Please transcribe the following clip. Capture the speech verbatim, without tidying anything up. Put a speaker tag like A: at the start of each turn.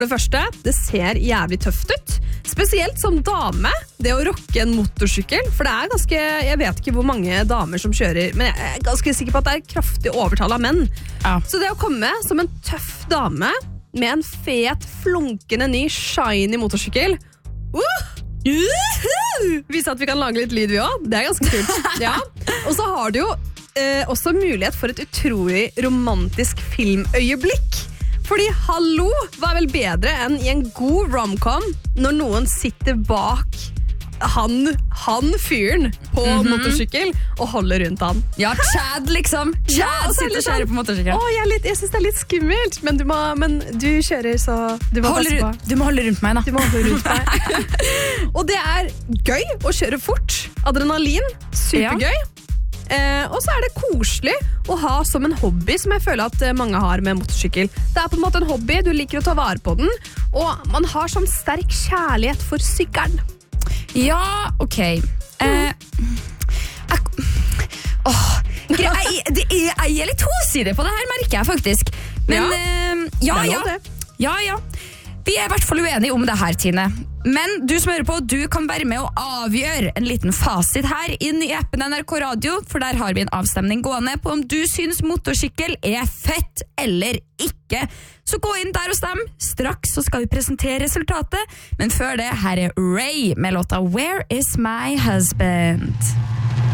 A: For det første, det ser jævlig tøft ut. Spesielt som dame, det å rocke en motorsykkel. For det er ganske, jeg vet ikke hvor mange damer som kjører, men jeg er ganske sikker på at det er kraftig overtall av menn.
B: Ja.
A: Så det å komme som en tøff dame med en fet, flunkende ny, shiny motorsykkel, uh! Vise at vi kan lage litt lyd vi også. Det er ganske kult. Ja. Og så har du jo eh, også mulighet for et utrolig romantisk filmøyeblikk. Fordi hallo, hva er vel bedre enn i en god romcom når noen sitter bak han, han fyren på mm-hmm. motorsykkel og holder rundt han.
B: Ja, Chad liksom. Chad
A: ja,
B: sitter og kjører på motorsykkel.
A: Å, jeg, litt, jeg synes det er litt skummelt, men du, må, men du kjører så du må,
B: holder,
A: på.
B: du må holde rundt meg da.
A: Du må holde rundt meg. Og det er gøy å kjøre fort. Adrenalin, supergøy. Ja. Eh, og så er det koselig å ha som en hobby som jeg føler at mange har med motorsykkel. Det er på en måte en hobby, du liker å ta vare på den, og man har sånn sterk kjærlighet for sykkelen.
B: Ja, ok. Eh, jeg, åh, jeg, jeg, jeg er litt hosidig på det her, merker jeg faktisk. Men
A: ja,
B: eh, ja, ja. ja, ja. Vi er i hvert fall uenige om det her, Tine. Men du som hører på, du kan være med å avgjøre en liten fasit her inn i appen N R K Radio, for der har vi en avstemning gående på om du synes motorsykkel er fett eller ikke. Så gå inn der og stem. Straks så skal vi presentere resultatet, men før det, her er Ray med låta Where is my husband?